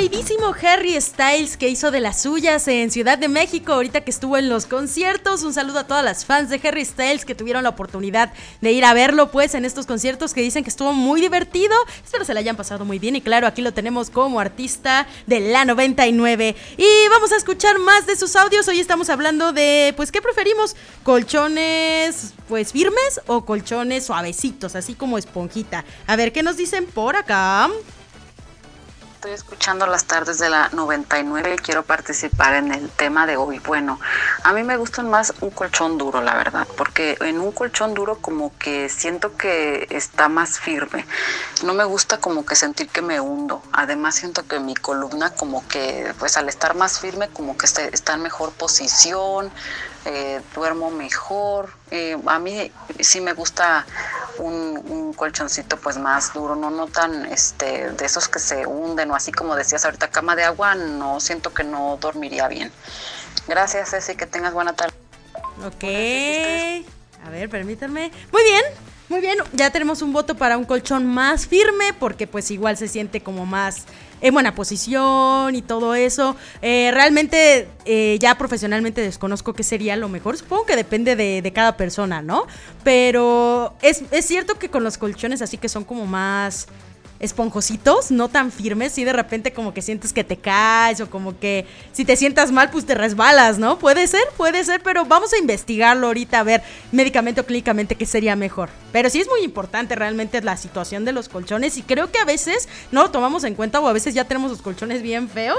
queridísimo Harry Styles, que hizo de las suyas en Ciudad de México ahorita que estuvo en los conciertos. Un saludo a todas las fans de Harry Styles que tuvieron la oportunidad de ir a verlo pues en estos conciertos, que dicen que estuvo muy divertido. Espero se la hayan pasado muy bien y claro, aquí lo tenemos como artista de la 99. Y vamos a escuchar más de sus audios. Hoy estamos hablando de, pues, ¿qué preferimos? ¿Colchones pues firmes o colchones suavecitos, así como esponjita? A ver, ¿qué nos dicen por acá? Estoy escuchando las tardes de la 99 y quiero participar en el tema de hoy. Bueno, a mí me gustan más un colchón duro, la verdad, porque en un colchón duro como que siento que está más firme. No me gusta como que sentir que me hundo. Además siento que mi columna como que, pues al estar más firme, como que está en mejor posición, duermo mejor. A mí sí me gusta un colchoncito pues más duro, no tan de esos que se hunden o así como decías ahorita, cama de agua. No, siento que no dormiría bien. Gracias, Ceci, que tengas buena tarde. Ok, a ver, permítanme. Muy bien, ya tenemos un voto para un colchón más firme, porque pues igual se siente como más en buena posición y todo eso. Realmente ya profesionalmente desconozco qué sería lo mejor. Supongo que depende de cada persona, ¿no? Pero es cierto que con los colchones así que son como más esponjositos, no tan firmes, y de repente como que sientes que te caes o como que si te sientas mal pues te resbalas, ¿no? Puede ser, pero vamos a investigarlo ahorita a ver médicamente o clínicamente qué sería mejor. Pero sí es muy importante realmente la situación de los colchones y creo que a veces no lo tomamos en cuenta o a veces ya tenemos los colchones bien feos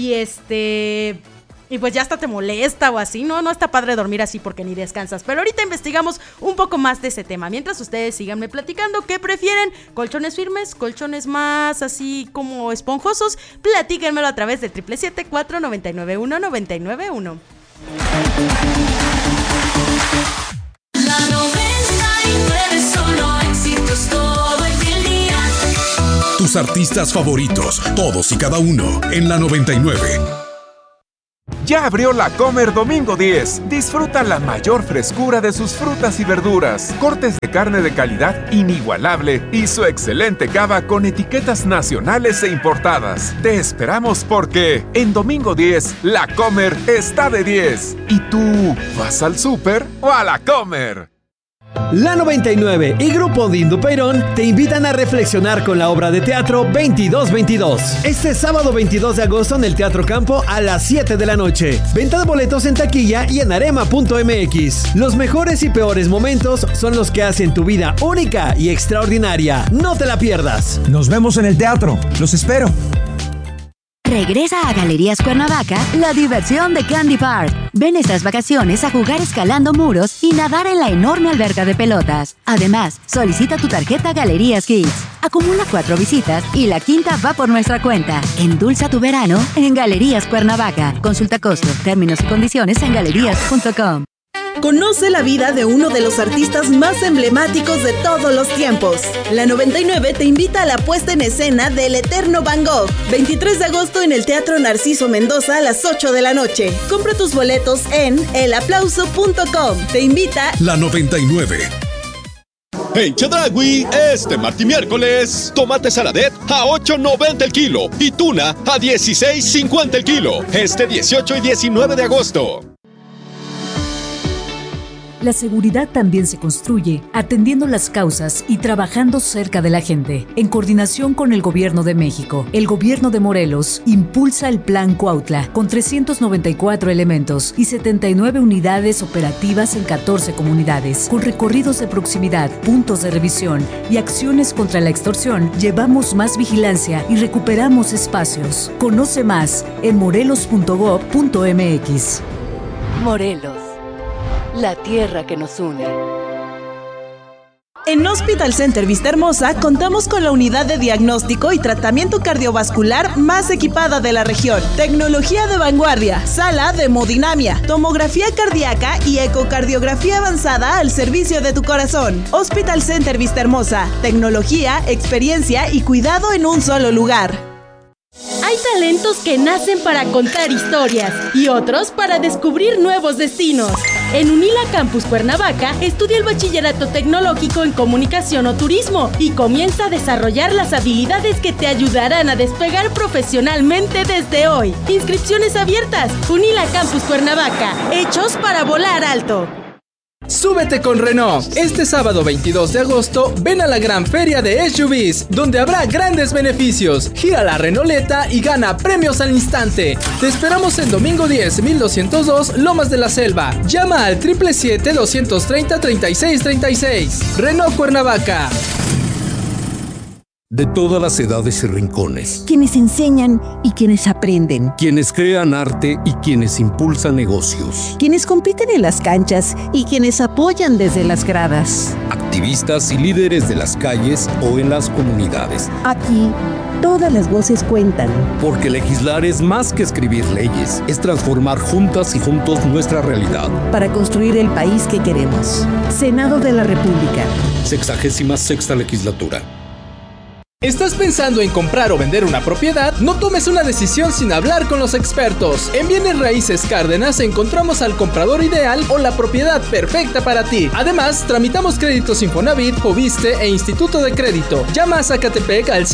y pues ya hasta te molesta o así, no está padre dormir así porque ni descansas. Pero ahorita investigamos un poco más de ese tema. Mientras ustedes síganme platicando, ¿qué prefieren? ¿Colchones firmes? ¿Colchones más así como esponjosos? Platíquenmelo a través del 777-499-1991. La 99 solo éxitos todo el día. Tus artistas favoritos, todos y cada uno, en la 99. Ya abrió La Comer Domingo 10. Disfruta la mayor frescura de sus frutas y verduras, cortes de carne de calidad inigualable y su excelente cava con etiquetas nacionales e importadas. Te esperamos porque en Domingo 10, La Comer está de 10. ¿Y tú vas al súper o a La Comer? La 99 y Grupo Dindo Peirón te invitan a reflexionar con la obra de teatro 2222. Este sábado 22 de agosto en el Teatro Campo a las 7 de la noche. Venta de boletos en taquilla y en arema.mx. Los mejores y peores momentos son los que hacen tu vida única y extraordinaria. No te la pierdas. Nos vemos en el teatro. Los espero. Regresa a Galerías Cuernavaca la diversión de Candy Park. Ven estas vacaciones a jugar escalando muros y nadar en la enorme alberca de pelotas. Además, solicita tu tarjeta Galerías Kids. Acumula 4 visitas y la quinta va por nuestra cuenta. Endulza tu verano en Galerías Cuernavaca. Consulta costos, términos y condiciones en galerías.com. Conoce la vida de uno de los artistas más emblemáticos de todos los tiempos. La 99 te invita a la puesta en escena del Eterno Van Gogh, 23 de agosto en el Teatro Narciso Mendoza a las 8 de la noche. Compra tus boletos en elaplauso.com. Te invita La 99. En Chedraui, este martes y miércoles, tomate saladet a $8.90 el kilo y tuna a $16.50 el kilo. Este 18 y 19 de agosto. La seguridad también se construye atendiendo las causas y trabajando cerca de la gente. En coordinación con el Gobierno de México, el Gobierno de Morelos impulsa el Plan Cuautla con 394 elementos y 79 unidades operativas en 14 comunidades. Con recorridos de proximidad, puntos de revisión y acciones contra la extorsión, llevamos más vigilancia y recuperamos espacios. Conoce más en morelos.gov.mx. Morelos. La tierra que nos une. En Hospital Center Vista Hermosa contamos con la unidad de diagnóstico y tratamiento cardiovascular más equipada de la región. Tecnología de vanguardia, sala de hemodinamia, tomografía cardíaca y ecocardiografía avanzada al servicio de tu corazón. Hospital Center Vista Hermosa, tecnología, experiencia y cuidado en un solo lugar. Hay talentos que nacen para contar historias y otros para descubrir nuevos destinos. En Unila Campus Cuernavaca, estudia el bachillerato tecnológico en comunicación o turismo y comienza a desarrollar las habilidades que te ayudarán a despegar profesionalmente desde hoy. Inscripciones abiertas. Unila Campus Cuernavaca, hechos para volar alto. Súbete con Renault. Este sábado 22 de agosto, ven a la gran feria de SUVs, donde habrá grandes beneficios. Gira la Renauleta y gana premios al instante. Te esperamos el domingo 10, 1202, Lomas de la Selva. Llama al 777-230-3636. Renault Cuernavaca. De todas las edades y rincones. Quienes enseñan y quienes aprenden. Quienes crean arte y quienes impulsan negocios. Quienes compiten en las canchas y quienes apoyan desde las gradas. Activistas y líderes de las calles o en las comunidades. Aquí, todas las voces cuentan. Porque legislar es más que escribir leyes, es transformar juntas y juntos nuestra realidad. Para construir el país que queremos. Senado de la República. 66ª legislatura. ¿Estás pensando en comprar o vender una propiedad? No tomes una decisión sin hablar con los expertos. En Bienes Raíces Cárdenas encontramos al comprador ideal o la propiedad perfecta para ti. Además, tramitamos créditos Infonavit, Fobiste e Instituto de Crédito. Llama a Zacatepec al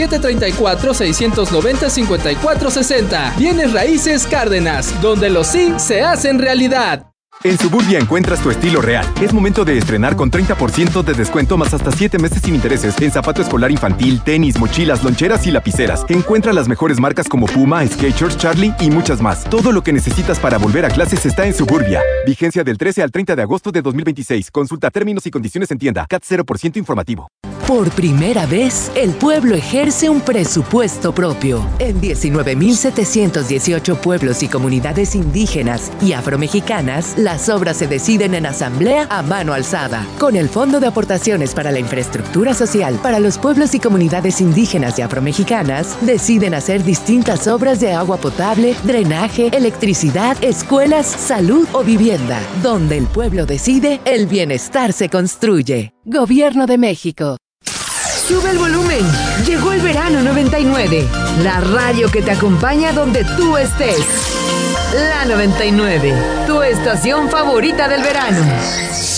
734-690-5460. Bienes Raíces Cárdenas, donde los sí se hacen realidad. En Suburbia encuentras tu estilo real. Es momento de estrenar con 30% de descuento más hasta 7 meses sin intereses en zapato escolar infantil, tenis, mochilas, loncheras y lapiceras. Encuentra las mejores marcas como Puma, Skechers, Charlie y muchas más. Todo lo que necesitas para volver a clases está en Suburbia. Vigencia del 13 al 30 de agosto de 2026. Consulta términos y condiciones en tienda. CAT 0% informativo. Por primera vez, el pueblo ejerce un presupuesto propio. En 19.718 pueblos y comunidades indígenas y afromexicanas, las obras se deciden en asamblea a mano alzada. Con el Fondo de Aportaciones para la Infraestructura Social para los pueblos y comunidades indígenas y afromexicanas, deciden hacer distintas obras de agua potable, drenaje, electricidad, escuelas, salud o vivienda. Donde el pueblo decide, el bienestar se construye. Gobierno de México. Sube el volumen. Llegó el verano 99. La radio que te acompaña donde tú estés. La 99. Tu estación favorita del verano.